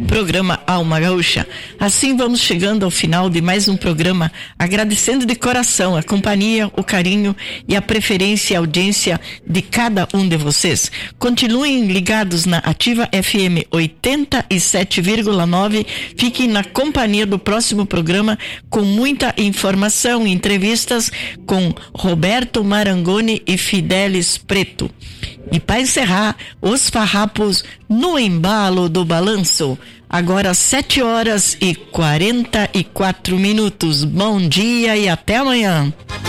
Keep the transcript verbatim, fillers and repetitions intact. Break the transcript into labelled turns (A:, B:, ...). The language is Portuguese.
A: programa Alma Gaúcha. Assim vamos chegando ao final de mais um programa, agradecendo de coração a companhia, o carinho e a preferência e audiência de cada um de vocês. Continuem ligados na Ativa F M oitenta e sete vírgula nove. Fiquem na companhia do próximo programa com muita informação e entrevistas com Roberto Marangoni e Fidelis Preto. E para encerrar, os farrapos no embalo do balanço. Agora sete horas e quarenta e quatro minutos. Bom dia e até amanhã.